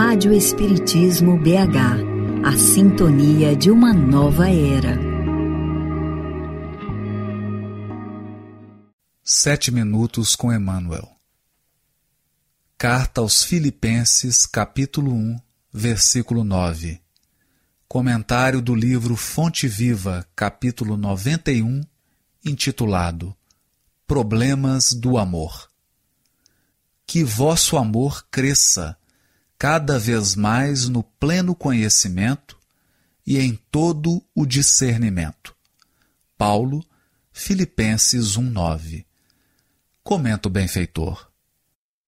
Rádio Espiritismo BH, a sintonia de uma nova era. 7 minutos com Emmanuel. Carta aos Filipenses, capítulo 1, versículo 9. Comentário do livro Fonte Viva, capítulo 91, intitulado Problemas do Amor. Que vosso amor cresça cada vez mais no pleno conhecimento e em todo o discernimento. Paulo, Filipenses 1:9. Comenta o benfeitor.